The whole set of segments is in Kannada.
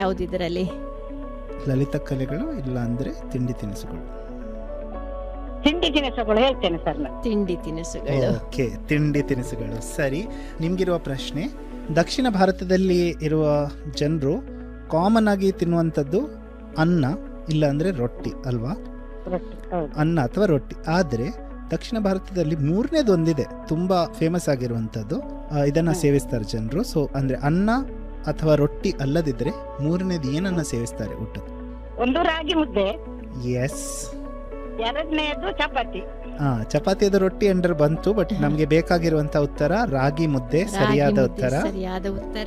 ಯಾವ್ದು ಇದರಲ್ಲಿ? ಲಲಿತ ಕಲೆಗಳು ಇಲ್ಲ ಅಂದ್ರೆ ತಿಂಡಿ ತಿನಿಸುಗಳು. ತಿಂಡಿ ತಿನಿಸುಗಳು ಹೇಳ್ತೇನೆ ಸರ್ ನಾನು. ತಿಂಡಿ ತಿನಿಸುಗಳು. ಓಕೆ, ತಿಂಡಿ ತಿನಿಸುಗಳು. ಸರಿ, ನಿಮ್ಗಿರುವ ಪ್ರಶ್ನೆ, ದಕ್ಷಿಣ ಭಾರತದಲ್ಲಿ ಇರುವ ಜನರು ಕಾಮನ್ ಆಗಿ ತಿನ್ನುವಂಥದ್ದು ಅನ್ನ ಇಲ್ಲ ಅಂದ್ರೆ ರೊಟ್ಟಿ ಅಲ್ವಾ? ಅನ್ನ ಅಥವಾ ರೊಟ್ಟಿ. ಆದರೆ ದಕ್ಷಿಣ ಭಾರತದಲ್ಲಿ ಮೂರನೇದು ಒಂದಿದೆ, ತುಂಬಾ ಫೇಮಸ್ ಆಗಿರುವಂಥದ್ದು. ಇದನ್ನ ಸೇವಿಸ್ತಾರೆ ಜನರು. ಸೊ ಅಂದ್ರೆ ಅನ್ನ ಅಥವಾ ರೊಟ್ಟಿ ಅಲ್ಲದಿದ್ರೆ ಮೂರನೇದು ಏನನ್ನ ಸೇವಿಸ್ತಾರೆ ಊಟಕ್ಕೆ? ಒಂದು ರಾಗಿ ಮುದ್ದೆ, ಎಸ್. ಎರಡನೇದು ಚಪಾತಿ. ಚಪಾತಿಯದು ರೊಟ್ಟಿ ಅಂಡರ್ ಬಂತು, ಬಟ್ ನಮ್ಗೆ ಬೇಕಾಗಿರುವಂತ ಉತ್ತರ ರಾಗಿ ಮುದ್ದೆ. ಸರಿಯಾದ ಉತ್ತರ. ಸರಿಯಾದ ಉತ್ತರ.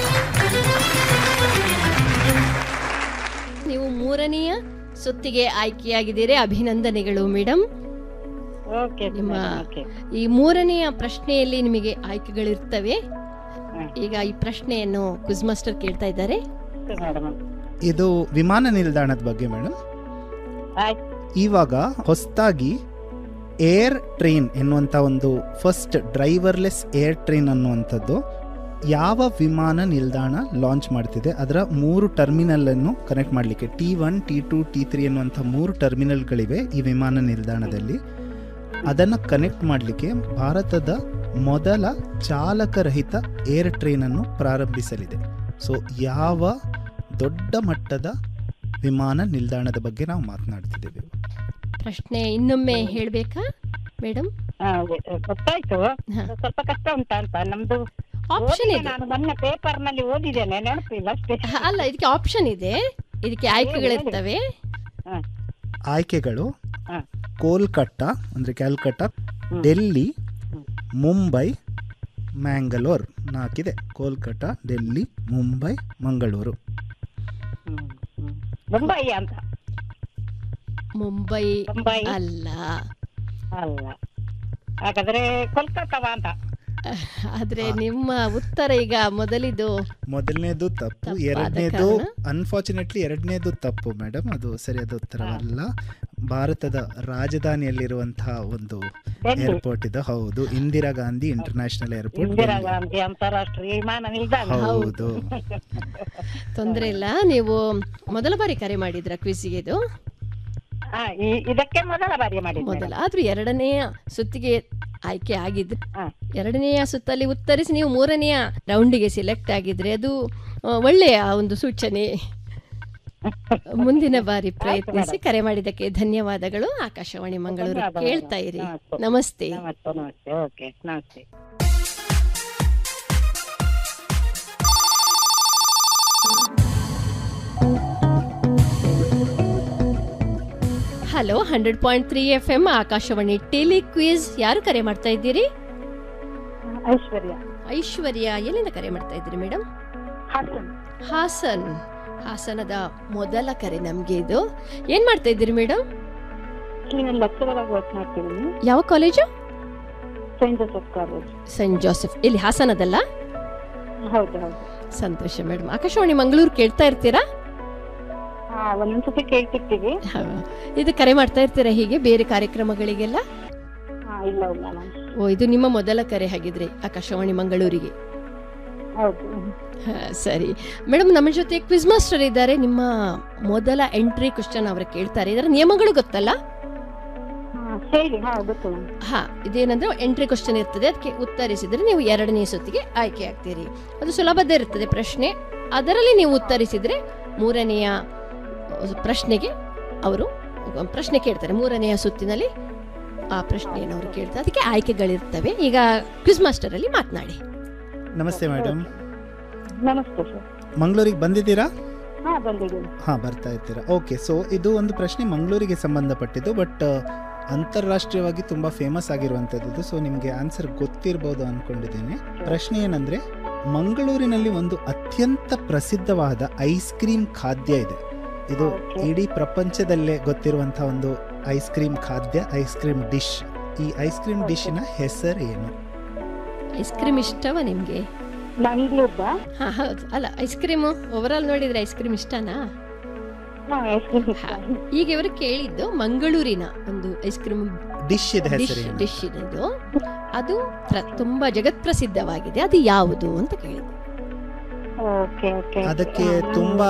ನೀವು ಮೂರನೆಯ ಸುತ್ತಿಗೆ ಆಯ್ಕೆಯಾಗಿದ್ದೀರಿ. ಅಭಿನಂದನೆಗಳು ಮೇಡಮ್. ನಿಮ್ಮ ಈ ಮೂರನೆಯ ಪ್ರಶ್ನೆಯಲ್ಲಿ ನಿಮಗೆ ಆಯ್ಕೆಗಳಿರ್ತವೆ. ಈಗ ಈ ಪ್ರಶ್ನೆಯನ್ನು ಕ್ವಿಜ್ ಮಾಸ್ಟರ್ ಕೇಳ್ತಾ ಇದ್ದಾರೆ. ಇದು ವಿಮಾನ ನಿಲ್ದಾಣದ ಬಗ್ಗೆ ಮೇಡಮ್. ಇವಾಗ ಹೊಸದಾಗಿ ಏರ್ ಟ್ರೈನ್ ಎನ್ನುವಂತ ಒಂದು ಫಸ್ಟ್ ಡ್ರೈವರ್ಲೆಸ್ ಏರ್ ಟ್ರೈನ್ ಅನ್ನುವಂಥದ್ದು ಯಾವ ವಿಮಾನ ನಿಲ್ದಾಣ ಲಾಂಚ್ ಮಾಡ್ತಿದೆ? ಅದರ 3 ಟರ್ಮಿನಲ್ ಅನ್ನು ಕನೆಕ್ಟ್ ಮಾಡಲಿಕ್ಕೆ T1, T2, T3 ಎನ್ನುವಂಥ 3 ಟರ್ಮಿನಲ್ಗಳಿವೆ ಈ ವಿಮಾನ ನಿಲ್ದಾಣದಲ್ಲಿ. ಅದನ್ನು ಕನೆಕ್ಟ್ ಮಾಡಲಿಕ್ಕೆ ಭಾರತದ ಮೊದಲ ಚಾಲಕರಹಿತ ಏರ್ ಟ್ರೈನ್ ಅನ್ನು ಪ್ರಾರಂಭಿಸಲಿದೆ. ಸೊ ಯಾವ ದೊಡ್ಡ ಮಟ್ಟದ ವಿಮಾನ ನಿಲ್ದಾಣದ ಬಗ್ಗೆ ನಾವು ಮಾತನಾಡ್ತಿದ್ದೇವೆ? ಪ್ರಶ್ನೆ ಇನ್ನೊಮ್ಮೆ ಹೇಳ್ಬೇಕಾ ಮೇಡಮ್? ಗೊತ್ತಾಯ್ತು, ಸ್ವಲ್ಪ ಕಷ್ಟ ಉಂಟಾ ಅಂತ. ನಮ್ದು ಆಪ್ಷನ್ ಇದೆ. ನಾನು ನನ್ನ ಪೇಪರ್ ನಲ್ಲಿ ಓದಿದ್ದೇನೆ, ನೆನಪಿಲ್ಲ ಅಷ್ಟೇ. ಅಲ್ಲ, ಇದಕ್ಕೆ ಆಪ್ಷನ್ ಇದೆ, ಇದಕ್ಕೆ ಆಯ್ಕೆಗಳಿರ್ತವೆ. ಆಯ್ಕೆಗಳು ಕೋಲ್ಕತ್ತಾ ಅಂದ್ರೆ ಕ್ಯಾಲ್ಕಟಾ, ಡೆಲ್ಲಿ, ಮುಂಬೈ, ಮ್ಯಾಂಗಲೋರ್. 4 ಇದೆ. ಕೋಲ್ಕತ್ತಾ, ಡೆಲ್ಲಿ, ಮುಂಬೈ, ಮಂಗಳೂರು. ಮುಂಬೈ ಅಂತ. ಮುಂಬೈ ಅಲ್ಲ. ಹಾಗಾದ್ರೆ ಕೋಲ್ಕತ್ತಾವ ಅಂತ. ಆದ್ರೆ ನಿಮ್ಮ ಉತ್ತರ ಈಗ ಮೊದಲನೇದು ತಪ್ಪು, ಎರಡನೇದು ಅನ್ಫಾರ್ಚುನೇಟ್ಲಿ ಎರಡನೇದು ತಪ್ಪು ಮೇಡಮ್. ಅದು ಸರಿಯಾದ ಉತ್ತರವಲ್ಲ. ಭಾರತದ ರಾಜಧಾನಿಯಲ್ಲಿರುವಂತಹ ಒಂದು ಏರ್ಪೋರ್ಟ್ ಇದೆ. ಹೌದು, ಇಂದಿರಾ ಗಾಂಧಿ ಇಂಟರ್ನ್ಯಾಷನಲ್ ಏರ್ಪೋರ್ಟ್. ಇಂದಿರಾ ಗಾಂಧಿ ಅಂತಾರಾಷ್ಟ್ರೀಯ ವಿಮಾನ ನಿಲ್ದಾಣ. ಹೌದು. ತೊಂದ್ರೆ ಇಲ್ಲ. ನೀವು ಮೊದಲ ಬಾರಿ ಕರೆ ಮಾಡಿದ್ರ ಕ್ವಿಜ್ಗೆ? ಇದು ಇದಕ್ಕೆ ಮೊದಲ ಬಾರಿ ಮಾಡಿದ್ದೆ. ಆದ್ರೂ ಎರಡನೆಯ ಸುತ್ತಿಗೆ ಆಯ್ಕೆ ಆಗಿದ್ರೆ, ಎರಡನೆಯ ಸುತ್ತಲ್ಲಿ ಉತ್ತರಿಸಿ ನೀವು ಮೂರನೆಯ ರೌಂಡಿಗೆ ಸೆಲೆಕ್ಟ್ ಆಗಿದ್ರೆ ಅದು ಒಳ್ಳೆಯ ಒಂದು ಸೂಚನೆ. ಮುಂದಿನ ಬಾರಿ ಪ್ರಯತ್ನಿಸಿ. ಕರೆ ಮಾಡಿದ್ದಕ್ಕೆ ಧನ್ಯವಾದಗಳು. ಆಕಾಶವಾಣಿ ಮಂಗಳೂರು ಕೇಳ್ತಾ ಇರಿ. ನಮಸ್ತೆ. ನಮಸ್ತೆ. Hello, 100.3 FM Akashvani tele quiz. ಯಾರು ಕರೆ ಮಾಡ್ತಾ ಇದ್ದೀರಿ? ಐಶ್ವರ್ಯ. ಎಲ್ಲಿಂದ ಕರೆ ಮಾಡ್ತಾ ಇದ್ದೀರಿ ಮೇಡಮ್? ಹಾಸನದ ಮೊದಲ ಕರೆ ನಮ್ಗೆ ಇದು. ಏನ್ ಮಾಡ್ತಾ ಇದ್ದೀರಿ ಮೇಡಮ್? ಯಾವ ಕಾಲೇಜು? Saint Joseph. ಇಲ್ಲಿ ಹಾಸನದಲ್ಲ? ಸಂತೋಷ ಮೇಡಮ್. ಆಕಾಶವಾಣಿ ಮಂಗಳೂರು ಕೇಳ್ತಾ ಇರ್ತೀರಾ? ಒಂದೊಂದ್ಸತಿ ಕೇಳ್ತಿರ್ತೀವಿ. ಇದು ಕರೆ ಮಾಡ್ತಾ ಇರ್ತೀರಾ ಹೀಗೆ ಬೇರೆ ಕಾರ್ಯಕ್ರಮಗಳಿಗೆಲ್ಲ? ಓ, ಇದು ನಿಮ್ಮ ಮೊದಲ ಕರೆ ಹಾಗಿದ್ರೆ ಆಕಾಶವಾಣಿ ಮಂಗಳೂರಿಗೆ? ಸರಿ ಮೇಡಮ್, ನಮ್ಮ ಜೊತೆ ಕ್ವಿಜ್ ಮಾಸ್ಟರ್ ಇದ್ದಾರೆ. ನಿಮ್ಮ ಮೊದಲ ಎಂಟ್ರಿ ಕ್ವೆಶ್ಚನ್ ಅವರು ಕೇಳ್ತಾರೆ. ಇದರ ನಿಯಮಗಳು ಗೊತ್ತಲ್ಲ? ಇದೇನಂದ್ರೆ ಎಂಟ್ರಿ ಕ್ವೆಶ್ಚನ್ ಇರ್ತದೆ, ಅದಕ್ಕೆ ಉತ್ತರಿಸಿದ್ರೆ ನೀವು ಎರಡನೇ ಸುತ್ತಿಗೆ ಆಯ್ಕೆ ಆಗ್ತೀರಿ. ಅದು ಸುಲಭದ ಇರ್ತದೆ ಪ್ರಶ್ನೆ. ಅದರಲ್ಲಿ ನೀವು ಉತ್ತರಿಸಿದ್ರೆ ಮೂರನೆಯ ಪ್ರಶ್ನೆಗೆ ಅವರು ಪ್ರಶ್ನೆ ಕೇಳ್ತಾರೆ. ಮೂರನೆಯ ಸುತ್ತಿನಲ್ಲಿ ಆ ಪ್ರಶ್ನೆಯನ್ನು ಅವರು ಕೇಳ್ತಾರೆ, ಅದಕ್ಕೆ ಆಯ್ಕೆಗಳಿರ್ತವೆ. ಈಗ ಕ್ವಿಜ್ ಮಾಸ್ಟರ್ ಅಲ್ಲಿ ಮಾತನಾಡಿ. ನಮಸ್ತೆ ಮೇಡಮ್. ನಮಸ್ತೆ ಸರ್. ಮಂಗಳೂರಿಗೆ ಬಂದಿದ್ದೀರಾ? ಬರ್ತಾ ಇರ್ತೀರಾ. ಓಕೆ, ಸೊ ಇದು ಒಂದು ಪ್ರಶ್ನೆ ಮಂಗಳೂರಿಗೆ ಸಂಬಂಧಪಟ್ಟಿದ್ದು, ಬಟ್ ಅಂತಾರಾಷ್ಟ್ರೀಯವಾಗಿ ತುಂಬಾ ಫೇಮಸ್ ಆಗಿರುವಂತದ್ದು. ಸೊ ನಿಮ್ಗೆ ಆನ್ಸರ್ ಗೊತ್ತಿರಬಹುದು ಅನ್ಕೊಂಡಿದ್ದೇನೆ. ಪ್ರಶ್ನೆ ಏನಂದ್ರೆ, ಮಂಗಳೂರಿನಲ್ಲಿ ಒಂದು ಅತ್ಯಂತ ಪ್ರಸಿದ್ಧವಾದ ಐಸ್ ಕ್ರೀಮ್ ಖಾದ್ಯ ಇದೆ. ಇದು ಇಡೀ ಪ್ರಪಂಚದಲ್ಲೇ ಗೊತ್ತಿರುವಂತಹ ಒಂದು ಐಸ್ ಕ್ರೀಮ್ ಖಾದ್ಯ, ಐಸ್ ಕ್ರೀಮ್ ಡಿಶ್. ಈ ಐಸ್ ಕ್ರೀಮ್ ಡಿಶಿನ ಹೆಸರು ಏನು? ಐಸ್ ಕ್ರೀಮ್ ಇಷ್ಟವಾ ನಿಮ್ಗೆ? ಹೌದು. ಅಲ್ಲ, ಐಸ್ ಕ್ರೀಮ್ ಓವರ್ ಆಲ್ ನೋಡಿದ್ರೆ ಐಸ್ ಕ್ರೀಮ್ ಇಷ್ಟನಾ? ಈಗ ಇವರು ಕೇಳಿದ್ದು ಮಂಗಳೂರಿನ ಒಂದು ಐಸ್ ಕ್ರೀಮ್ ಡಿಶ್ ಇದು. ಅದು ತುಂಬಾ ಜಗತ್ ಪ್ರಸಿದ್ಧವಾಗಿದೆ. ಅದು ಯಾವುದು ಅಂತ ಕೇಳಿದ್ದು. ಅದಕ್ಕೆ ತುಂಬಾ